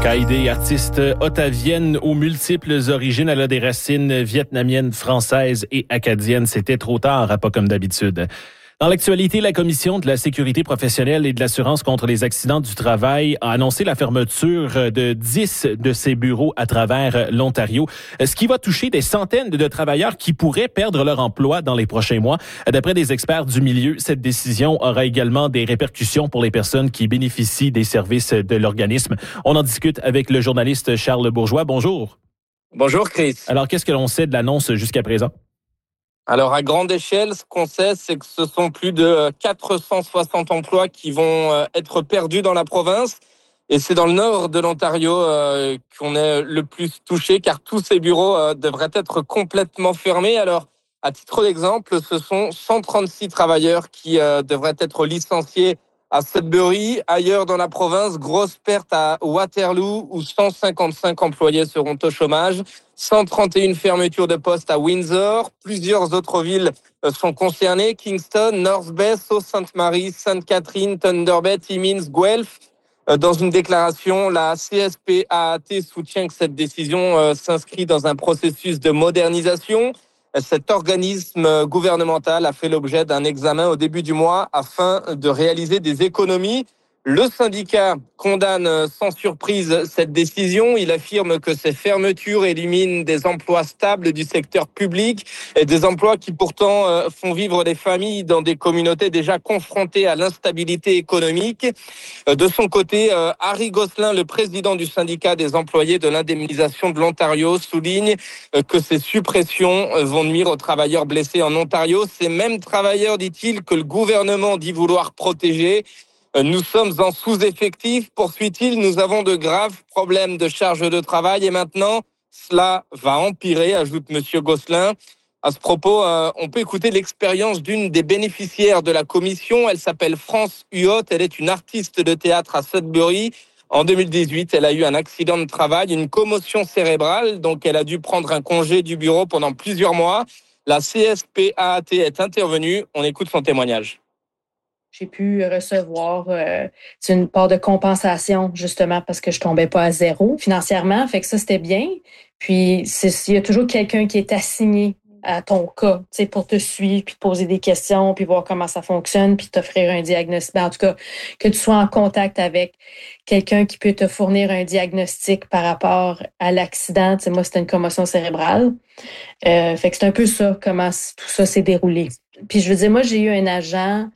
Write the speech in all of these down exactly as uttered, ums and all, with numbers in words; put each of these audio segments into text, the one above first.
Kaïdé, artiste ottavienne aux multiples origines, elle a des racines vietnamiennes, françaises et acadiennes. C'était trop tard, pas comme d'habitude. Dans l'actualité, la Commission de la sécurité professionnelle et de l'assurance contre les accidents du travail a annoncé la fermeture de dix de ses bureaux à travers l'Ontario, ce qui va toucher des centaines de travailleurs qui pourraient perdre leur emploi dans les prochains mois. D'après des experts du milieu, cette décision aura également des répercussions pour les personnes qui bénéficient des services de l'organisme. On en discute avec le journaliste Charles Bourgeois. Bonjour. Bonjour Chris. Alors, qu'est-ce que l'on sait de l'annonce jusqu'à présent? Alors, à grande échelle, ce qu'on sait, c'est que ce sont plus de quatre cent soixante emplois qui vont être perdus dans la province. Et c'est dans le nord de l'Ontario euh, qu'on est le plus touché, car tous ces bureaux euh, devraient être complètement fermés. Alors, à titre d'exemple, ce sont cent trente-six travailleurs qui euh, devraient être licenciés à Sudbury. Ailleurs dans la province, grosse perte à Waterloo, où cent cinquante-cinq employés seront au chômage. cent trente et une fermetures de postes à Windsor. Plusieurs autres villes sont concernées. Kingston, North Bay, Sault-Sainte-Marie, Sainte-Catherine, Thunder Bay, Timmins, Guelph. Dans une déclaration, la C S P A A T soutient que cette décision s'inscrit dans un processus de modernisation. Cet organisme gouvernemental a fait l'objet d'un examen au début du mois afin de réaliser des économies. Le syndicat condamne sans surprise cette décision. Il affirme que ces fermetures éliminent des emplois stables du secteur public et des emplois qui pourtant font vivre des familles dans des communautés déjà confrontées à l'instabilité économique. De son côté, Harry Gosselin, le président du syndicat des employés de l'indemnisation de l'Ontario, souligne que ces suppressions vont nuire aux travailleurs blessés en Ontario. Ces mêmes travailleurs, dit-il, que le gouvernement dit vouloir protéger. Nous sommes en sous-effectif, poursuit-il. Nous avons de graves problèmes de charge de travail et maintenant, cela va empirer, ajoute Monsieur Gosselin. À ce propos, euh, on peut écouter l'expérience d'une des bénéficiaires de la commission. Elle s'appelle France Huot. Elle est une artiste de théâtre à Sudbury. En deux mille dix-huit, elle a eu un accident de travail, une commotion cérébrale. Donc, elle a dû prendre un congé du bureau pendant plusieurs mois. La C S P A A T est intervenue. On écoute son témoignage. J'ai pu recevoir euh, une part de compensation, justement, parce que je tombais pas à zéro financièrement. Fait que ça, c'était bien. Puis, il y a toujours quelqu'un qui est assigné à ton cas, tu sais, pour te suivre, puis te poser des questions, puis voir comment ça fonctionne, puis t'offrir un diagnostic. Ben, en tout cas, que tu sois en contact avec quelqu'un qui peut te fournir un diagnostic par rapport à l'accident. Tu sais, moi, c'était une commotion cérébrale. Euh, fait que c'est un peu ça, comment tout ça s'est déroulé. Puis, je veux dire, moi, j'ai eu un agent...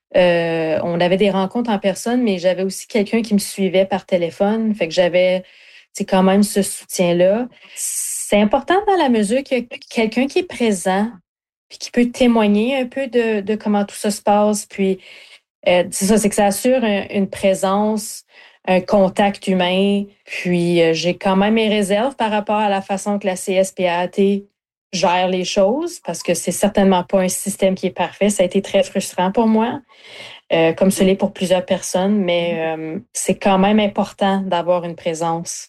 Euh, on avait des rencontres en personne, mais j'avais aussi quelqu'un qui me suivait par téléphone. Fait que j'avais, c'est quand même ce soutien-là. C'est important dans la mesure qu'il y a quelqu'un qui est présent puis qui peut témoigner un peu de, de comment tout ça se passe. Puis, euh, c'est ça, c'est que ça assure un, une présence, un contact humain. Puis, euh, j'ai quand même mes réserves par rapport à la façon que la C S P A A T gère les choses, parce que c'est certainement pas un système qui est parfait. Ça a été très frustrant pour moi, euh, comme ce l'est pour plusieurs personnes, mais euh, c'est quand même important d'avoir une présence.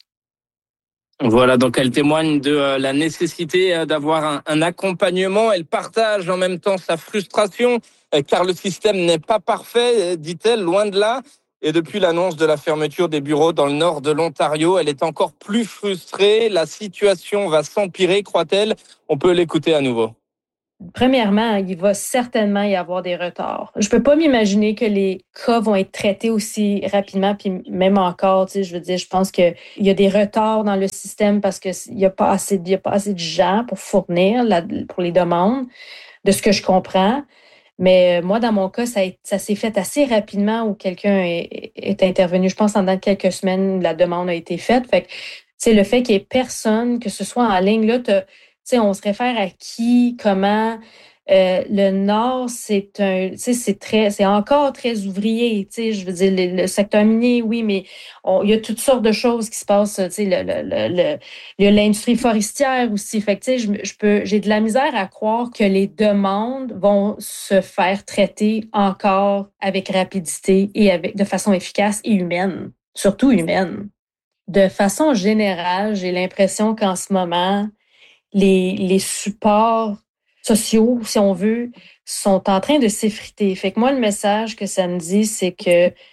Voilà, donc elle témoigne de euh, la nécessité euh, d'avoir un, un accompagnement. Elle partage en même temps sa frustration, euh, car le système n'est pas parfait, dit-elle, loin de là. Et depuis l'annonce de la fermeture des bureaux dans le nord de l'Ontario, elle est encore plus frustrée. La situation va s'empirer, croit-elle. On peut l'écouter à nouveau. Premièrement, il va certainement y avoir des retards. Je peux pas m'imaginer que les cas vont être traités aussi rapidement, puis même encore, tu sais, je veux dire, je pense que il y a des retards dans le système parce que il y a pas assez, il y a pas assez de gens pour fournir la, pour les demandes, de ce que je comprends. Mais moi, dans mon cas, ça, a, ça s'est fait assez rapidement où quelqu'un est, est intervenu. Je pense pendant quelques semaines, la demande a été faite. Fait que, tu sais, le fait qu'il y ait personne, que ce soit en ligne, là, tu sais, on se réfère à qui, comment. Euh, le Nord, c'est un, tu sais, c'est très, c'est encore très ouvrier. Tu sais, je veux dire, le, le secteur minier, oui, mais on, il y a toutes sortes de choses qui se passent. Tu sais, le, le, le, le, il y a l'industrie forestière aussi. Fait que, tu sais, je, je peux, j'ai de la misère à croire que les demandes vont se faire traiter encore avec rapidité et avec, de façon efficace et humaine, surtout humaine. De façon générale, j'ai l'impression qu'en ce moment, les, les supports sociaux, si on veut, sont en train de s'effriter. Fait que moi, le message que ça me dit, c'est que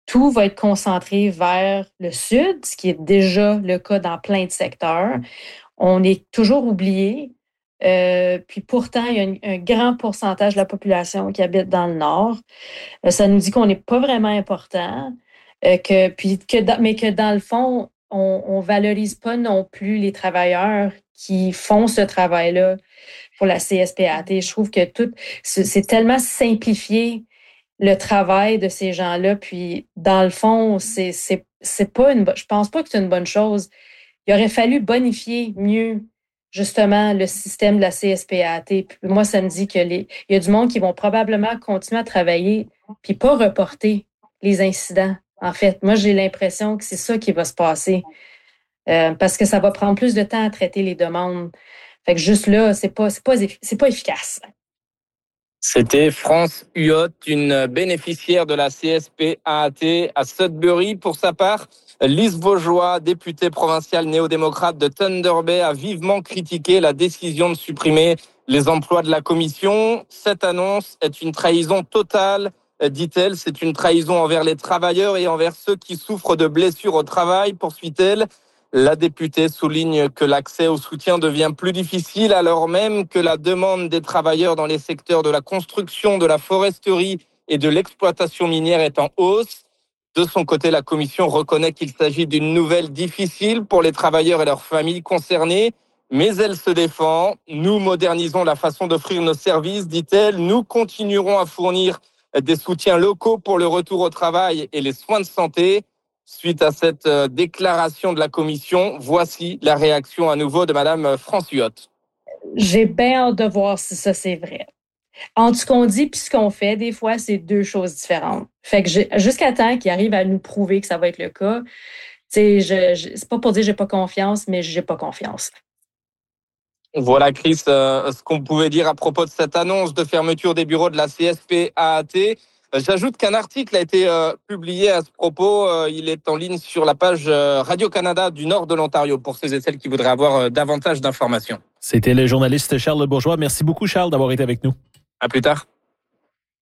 tout va être concentré vers le sud, ce qui est déjà le cas dans plein de secteurs. On est toujours oublié. Euh, puis pourtant, il y a un, un grand pourcentage de la population qui habite dans le nord. Euh, ça nous dit qu'on n'est pas vraiment important, euh, que, puis que dans, mais que dans le fond, on ne valorise pas non plus les travailleurs qui font ce travail-là pour la C S P A T. Je trouve que tout, c'est, c'est tellement simplifié le travail de ces gens-là. Puis dans le fond, c'est, c'est, c'est pas une, je pense pas que c'est une bonne chose. Il aurait fallu bonifier mieux justement le système de la C S P A T. Puis moi, ça me dit que les, il y a du monde qui vont probablement continuer à travailler puis pas reporter les incidents. En fait, moi, j'ai l'impression que c'est ça qui va se passer euh, parce que ça va prendre plus de temps à traiter les demandes. Fait que juste là, c'est pas, c'est pas, c'est pas efficace. C'était France Huot, une bénéficiaire de la C S P A T à Sudbury. Pour sa part, Lise Vaugeois, députée provinciale néo-démocrate de Thunder Bay, a vivement critiqué la décision de supprimer les emplois de la commission. Cette annonce est une trahison totale, dit-elle. C'est une trahison envers les travailleurs et envers ceux qui souffrent de blessures au travail, poursuit-elle. La députée souligne que l'accès au soutien devient plus difficile alors même que la demande des travailleurs dans les secteurs de la construction, de la foresterie et de l'exploitation minière est en hausse. De son côté, la commission reconnaît qu'il s'agit d'une nouvelle difficile pour les travailleurs et leurs familles concernées, mais elle se défend. Nous modernisons la façon d'offrir nos services, dit-elle. Nous continuerons à fournir des soutiens locaux pour le retour au travail et les soins de santé. Suite à cette déclaration de la commission, voici la réaction à nouveau de Mme France Huot. J'ai bien hâte de voir si ça c'est vrai. Entre ce qu'on dit et ce qu'on fait, des fois, c'est deux choses différentes. Fait que j'ai, jusqu'à temps qu'il arrive à nous prouver que ça va être le cas, tu sais, je, je, c'est pas pour dire que j'ai pas confiance, mais j'ai pas confiance. Voilà, Chris, euh, ce qu'on pouvait dire à propos de cette annonce de fermeture des bureaux de la C S P A T. J'ajoute qu'un article a été euh, publié à ce propos. Euh, il est en ligne sur la page euh, Radio-Canada du nord de l'Ontario pour ceux et celles qui voudraient avoir euh, davantage d'informations. C'était le journaliste Charles Bourgeois. Merci beaucoup, Charles, d'avoir été avec nous. À plus tard.